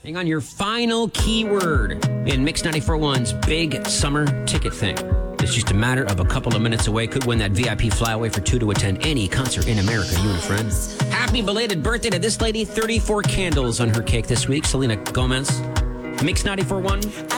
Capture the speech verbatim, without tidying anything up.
Hang on, your final keyword in Mix ninety-four point one's big summer ticket thing. It's just a matter of a couple of minutes away. Could win that V I P flyaway for two to attend any concert in America, you and a friend. Happy belated birthday to this lady. thirty-four candles on her cake this week. Selena Gomez. Mix ninety-four point one.